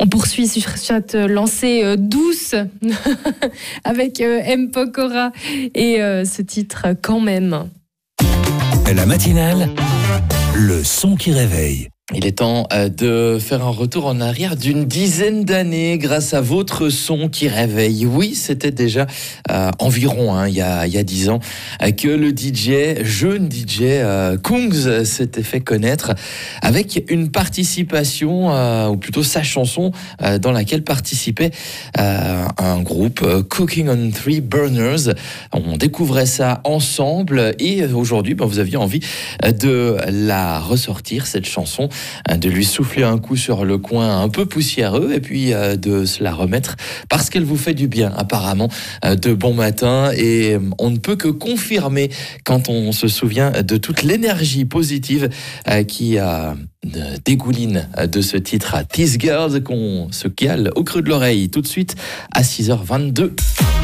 On poursuit sur cette lancée douce avec M. Pokora et ce titre Quand même. La matinale, le son qui réveille. Il est temps de faire un retour en arrière d'une dizaine d'années grâce à votre son qui réveille. Oui, c'était déjà environ il y a 10 ans que le jeune DJ Kungs s'était fait connaître avec une participation, ou plutôt sa chanson dans laquelle participait un groupe Cooking on Three Burners. On découvrait ça ensemble et aujourd'hui vous aviez envie de la ressortir, cette chanson, de lui souffler un coup sur le coin un peu poussiéreux et puis de se la remettre parce qu'elle vous fait du bien apparemment de bon matin, et on ne peut que confirmer quand on se souvient de toute l'énergie positive qui dégouline de ce titre These Girls, qu'on se cale au creux de l'oreille tout de suite à 6h22.